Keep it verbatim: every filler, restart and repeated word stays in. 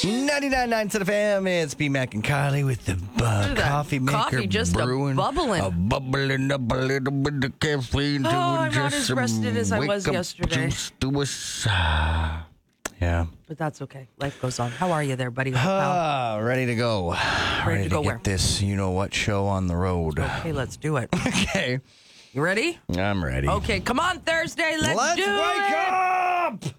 ninety-nine point nine F M. It's B Mac and Carly with the uh, coffee maker Coffee just brewing. a bubbling. A bubbling up a little bit of caffeine. Oh, to I'm not just as some rested as I wake was up yesterday. juice to us. Ah, yeah. But that's okay. Life goes on. How are you there, buddy? Ah, ready to go. Ready, to to, go get where? this you-know-what show on the road. Okay, let's do it. Okay. You ready? I'm ready. Okay, come on, Thursday. Let's, Let's do wake it. up!